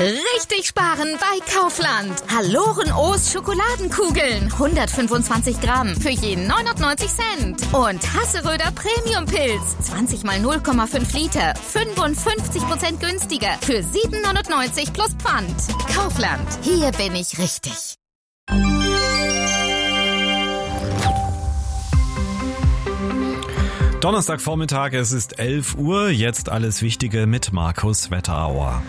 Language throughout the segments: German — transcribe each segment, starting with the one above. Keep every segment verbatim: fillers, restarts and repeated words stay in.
Richtig sparen bei Kaufland. Haloren O's Schokoladenkugeln. hundertfünfundzwanzig Gramm für jeden neunundneunzig Cent. Und Hasseröder Premium Pilz. zwanzig mal null Komma fünf Liter. fünfundfünfzig Prozent günstiger. Für sieben neunundneunzig plus Pfand. Kaufland. Hier bin ich richtig. Donnerstagvormittag, es ist elf Uhr. Jetzt alles Wichtige mit Markus Wetterauer.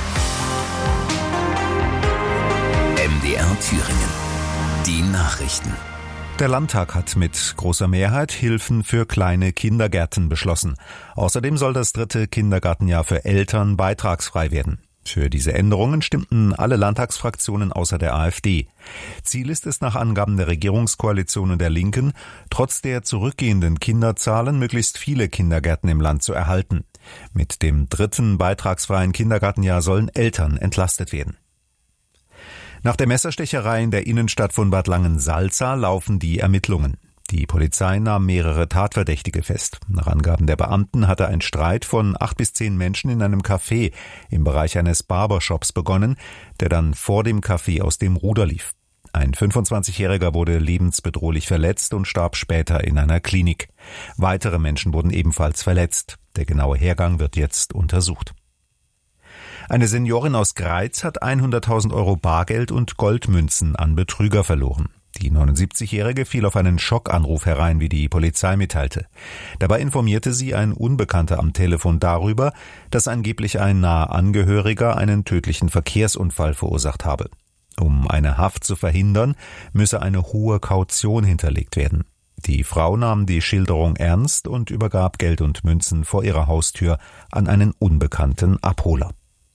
M D R Thüringen. Die Nachrichten. Der Landtag hat mit großer Mehrheit Hilfen für kleine Kindergärten beschlossen. Außerdem soll das dritte Kindergartenjahr für Eltern beitragsfrei werden. Für diese Änderungen stimmten alle Landtagsfraktionen außer der AfD. Ziel ist es nach Angaben der Regierungskoalition und der Linken, trotz der zurückgehenden Kinderzahlen möglichst viele Kindergärten im Land zu erhalten. Mit dem dritten beitragsfreien Kindergartenjahr sollen Eltern entlastet werden. Nach der Messerstecherei in der Innenstadt von Bad Langensalza laufen die Ermittlungen. Die Polizei nahm mehrere Tatverdächtige fest. Nach Angaben der Beamten hatte ein Streit von acht bis zehn Menschen in einem Café im Bereich eines Barbershops begonnen, der dann vor dem Café aus dem Ruder lief. Ein fünfundzwanzigjähriger wurde lebensbedrohlich verletzt und starb später in einer Klinik. Weitere Menschen wurden ebenfalls verletzt. Der genaue Hergang wird jetzt untersucht. Eine Seniorin aus Greiz hat hunderttausend Euro Bargeld und Goldmünzen an Betrüger verloren. Die neunundsiebzigjährige fiel auf einen Schockanruf herein, wie die Polizei mitteilte. Dabei informierte sie ein Unbekannter am Telefon darüber, dass angeblich ein naher Angehöriger einen tödlichen Verkehrsunfall verursacht habe. Um eine Haft zu verhindern, müsse eine hohe Kaution hinterlegt werden. Die Frau nahm die Schilderung ernst und übergab Geld und Münzen vor ihrer Haustür an einen unbekannten Abholer.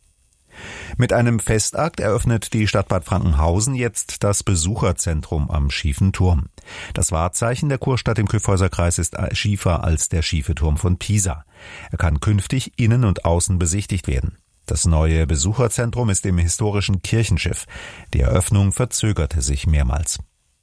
Mit einem Festakt eröffnet die Stadt Bad Frankenhausen jetzt das Besucherzentrum am Schiefen Turm. Das Wahrzeichen der Kurstadt im Kyffhäuserkreis ist schiefer als der schiefe Turm von Pisa. Er kann künftig innen und außen besichtigt werden. Das neue Besucherzentrum ist im historischen Kirchenschiff. Die Eröffnung verzögerte sich mehrmals.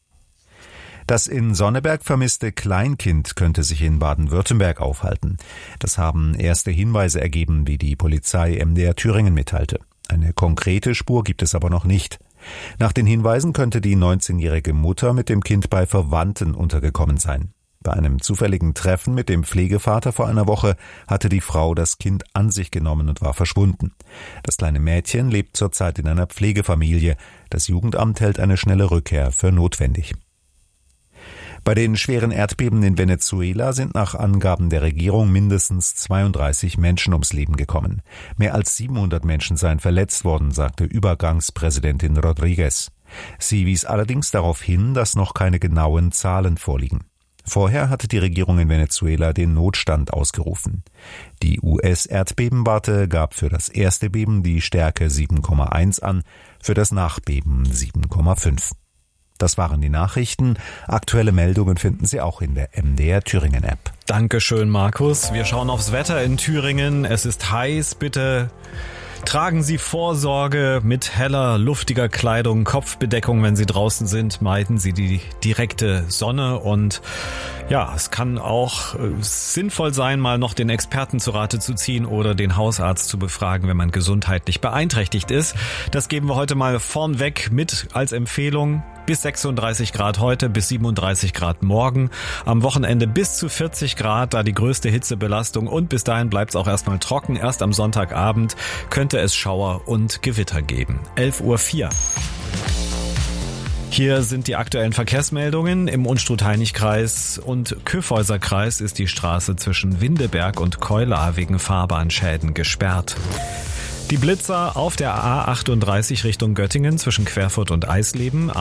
Das in Sonneberg vermisste Kleinkind könnte sich in Baden-Württemberg aufhalten. Das haben erste Hinweise ergeben, wie die Polizei M D R Thüringen mitteilte. Eine konkrete Spur gibt es aber noch nicht. Nach den Hinweisen könnte die neunzehnjährige Mutter mit dem Kind bei Verwandten untergekommen sein. Bei einem zufälligen Treffen mit dem Pflegevater vor einer Woche hatte die Frau das Kind an sich genommen und war verschwunden. Das kleine Mädchen lebt zurzeit in einer Pflegefamilie. Das Jugendamt hält eine schnelle Rückkehr für notwendig. Bei den schweren Erdbeben in Venezuela sind nach Angaben der Regierung mindestens zweiunddreißig Menschen ums Leben gekommen. Mehr als siebenhundert Menschen seien verletzt worden, sagte Übergangspräsidentin Rodriguez. Sie wies allerdings darauf hin, dass noch keine genauen Zahlen vorliegen. Vorher hatte die Regierung in Venezuela den Notstand ausgerufen. Die U S-Erdbebenwarte gab für das erste Beben die Stärke sieben Komma eins an, für das Nachbeben sieben Komma fünf. Das waren die Nachrichten. Aktuelle Meldungen finden Sie auch in der M D R Thüringen App. Dankeschön, Markus. Wir schauen aufs Wetter in Thüringen. Es ist heiß. Bitte tragen Sie Vorsorge mit heller, luftiger Kleidung, Kopfbedeckung, wenn Sie draußen sind. Meiden Sie die direkte Sonne und ja, es kann auch äh, sinnvoll sein, mal noch den Experten zu Rate zu ziehen oder den Hausarzt zu befragen, wenn man gesundheitlich beeinträchtigt ist. Das geben wir heute mal vornweg mit als Empfehlung. Bis sechsunddreißig Grad heute, bis siebenunddreißig Grad morgen. Am Wochenende bis zu vierzig Grad, da die größte Hitzebelastung. Und bis dahin bleibt es auch erstmal trocken. Erst am Sonntagabend könnte es Schauer und Gewitter geben. elf Uhr vier. Hier sind die aktuellen Verkehrsmeldungen. Im Unstrut-Hainich-Kreis und Kyffhäuserkreis ist die Straße zwischen Windeberg und Keular wegen Fahrbahnschäden gesperrt. Die Blitzer auf der A achtunddreißig Richtung Göttingen zwischen Querfurt und Eisleben.